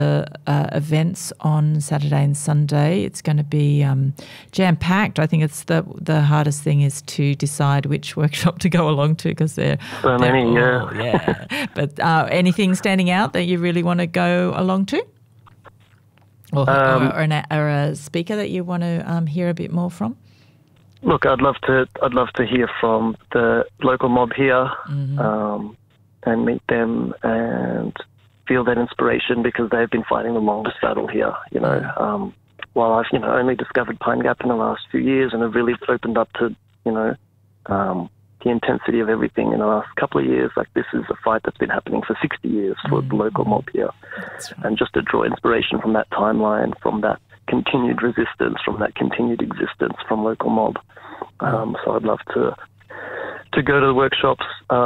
events on Saturday and Sunday. It's going to be jam-packed. I think it's the hardest thing is to decide which workshop to go along to because they're many, yeah. But anything standing out that you really want to go along to? Or a speaker that you want to hear a bit more from? Look, I'd love to hear from the local mob here, and meet them and feel that inspiration because they've been fighting the longest battle here. While I've only discovered Pine Gap in the last few years and have really opened up to the intensity of everything in the last couple of years. Like, this is a fight that's been happening for 60 years for the local mob here, and just to draw inspiration from that timeline, from that continued resistance, from that continued existence from local mob. So I'd love to go to the workshops,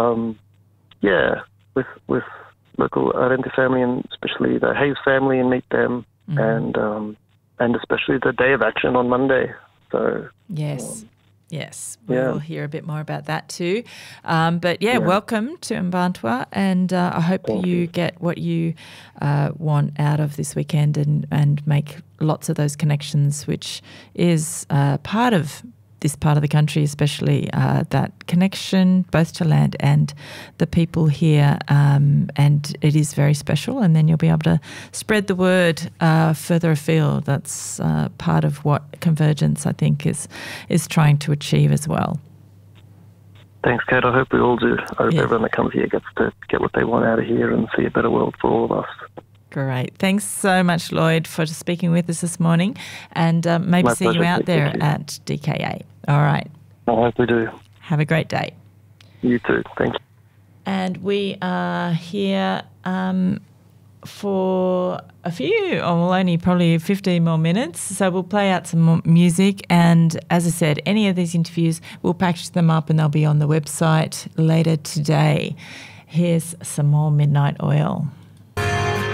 with local Arente family and especially the Hayes family and meet them, and especially the Day of Action on Monday. So Yes, we'll hear a bit more about that too. But welcome to Mparntwe, and I hope you get what you want out of this weekend and make lots of those connections, which is part of this part of the country, especially that connection both to land and the people here, and it is very special, and then you'll be able to spread the word further afield. That's part of what Convergence, I think, is trying to achieve as well. Thanks, Kate. I hope we all do. I hope everyone that comes here gets to get what they want out of here and see a better world for all of us. Great. Thanks so much, Lloyd, for speaking with us this morning, and maybe see you out there at DKA. All right. I hope we do. Have a great day. You too. Thank you. And we are here for a few, only probably 15 more minutes. So we'll play out some more music. And as I said, any of these interviews, we'll package them up and they'll be on the website later today. Here's some more Midnight Oil.